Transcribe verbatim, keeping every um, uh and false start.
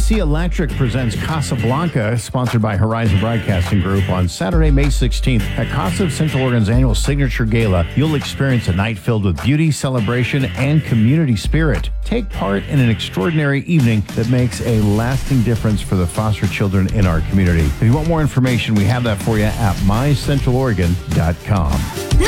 C Electric presents Casablanca, sponsored by Horizon Broadcasting Group, on Saturday, May sixteenth. At Casa of Central Oregon's annual Signature Gala, you'll experience a night filled with beauty, celebration, and community spirit. Take part in an extraordinary evening that makes a lasting difference for the foster children in our community. If you want more information, we have that for you at my central oregon dot com.